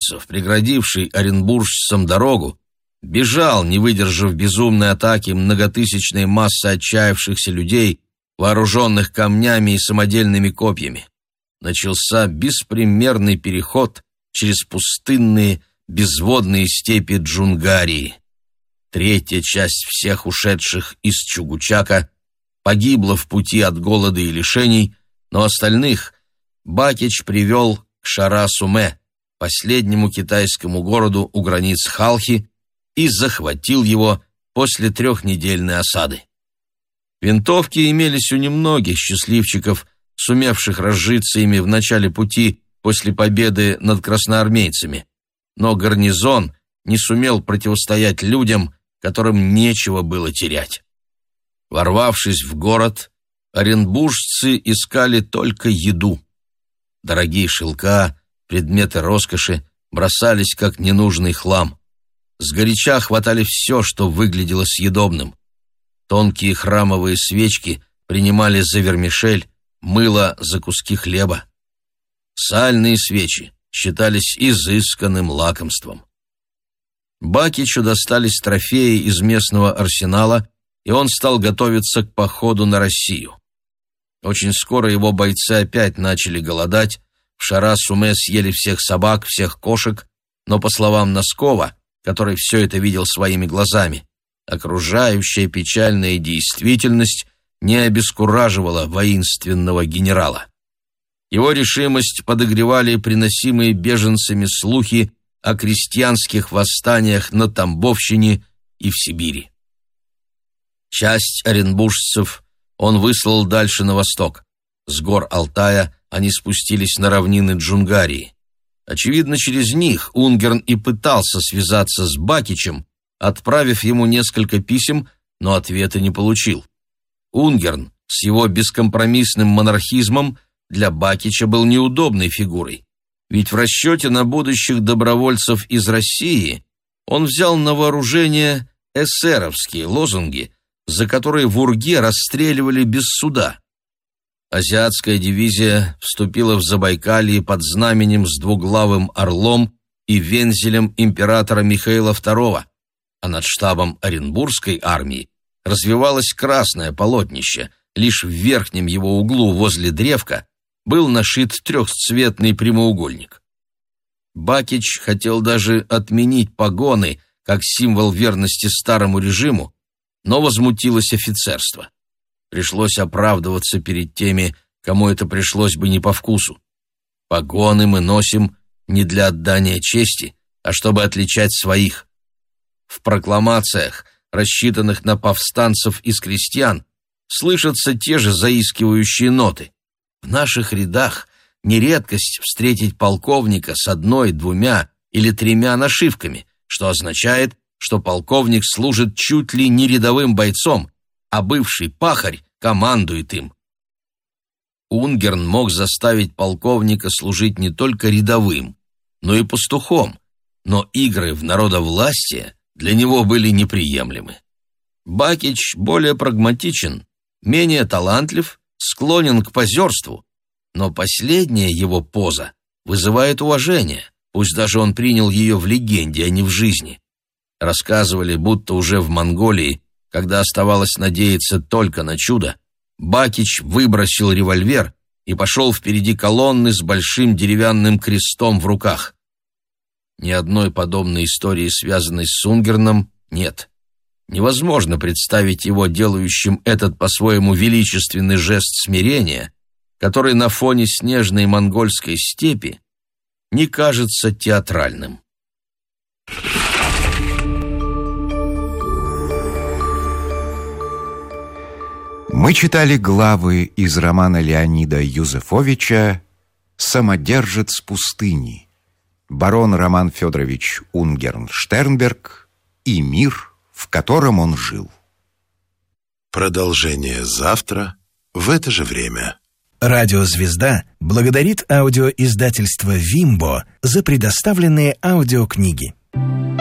ордынцев, преградивший оренбуржцам дорогу, бежал, не выдержав безумной атаки многотысячной массы отчаявшихся людей, вооруженных камнями и самодельными копьями. Начался беспримерный переход через пустынные, безводные степи Джунгарии. Третья часть всех ушедших из Чугучака погибла в пути от голода и лишений, но остальных Бакич привел к Шара-Суме, последнему китайскому городу у границ Халхи, и захватил его после 3-недельной осады. Винтовки имелись у немногих счастливчиков, сумевших разжиться ими в начале пути после победы над красноармейцами, но гарнизон не сумел противостоять людям, которым нечего было терять. Ворвавшись в город, оренбуржцы искали только еду. Дорогие шелка, предметы роскоши бросались как ненужный хлам. Сгоряча хватали все, что выглядело съедобным. Тонкие храмовые свечки принимали за вермишель, мыло за куски хлеба. Сальные свечи считались изысканным лакомством. Бакичу достались трофеи из местного арсенала, и он стал готовиться к походу на Россию. Очень скоро его бойцы опять начали голодать, в Шара-Суме съели всех собак, всех кошек, но, по словам Носкова, который все это видел своими глазами, окружающая печальная действительность не обескураживала воинственного генерала. Его решимость подогревали приносимые беженцами слухи о крестьянских восстаниях на Тамбовщине и в Сибири. Часть оренбуржцев он выслал дальше на восток. С гор Алтая они спустились на равнины Джунгарии. Очевидно, через них Унгерн и пытался связаться с Бакичем, отправив ему несколько писем, но ответа не получил. Унгерн с его бескомпромиссным монархизмом для Бакича был неудобной фигурой, ведь в расчете на будущих добровольцев из России он взял на вооружение эсеровские лозунги, за которые в Урге расстреливали без суда. Азиатская дивизия вступила в Забайкалье под знаменем с двуглавым орлом и вензелем императора Михаила II, а над штабом Оренбургской армии развивалось красное полотнище, лишь в верхнем его углу возле древка был нашит трехцветный прямоугольник. Бакич хотел даже отменить погоны как символ верности старому режиму, но возмутилось офицерство. Пришлось оправдываться перед теми, кому это пришлось бы не по вкусу. Погоны мы носим не для отдания чести, а чтобы отличать своих. В прокламациях, рассчитанных на повстанцев из крестьян, слышатся те же заискивающие ноты. В наших рядах не редкость встретить полковника с 1, 2 или 3 нашивками, что означает, что полковник служит чуть ли не рядовым бойцом, а бывший пахарь командует им. Унгерн мог заставить полковника служить не только рядовым, но и пастухом, но игры в народовластие для него были неприемлемы. Бакич более прагматичен, менее талантлив, склонен к позерству, но последняя его поза вызывает уважение, пусть даже он принял ее в легенде, а не в жизни. Рассказывали, будто уже в Монголии, когда оставалось надеяться только на чудо, Бакич выбросил револьвер и пошел впереди колонны с большим деревянным крестом в руках. Ни одной подобной истории, связанной с Унгерном, нет. Невозможно представить его делающим этот по-своему величественный жест смирения, который на фоне снежной монгольской степи не кажется театральным. Мы читали главы из романа Леонида Юзефовича «Самодержец пустыни», барон Роман Федорович Унгерн-Штернберг и мир, в котором он жил. Продолжение завтра в это же время. Радио «Звезда» благодарит аудиоиздательство «Вимбо» за предоставленные аудиокниги.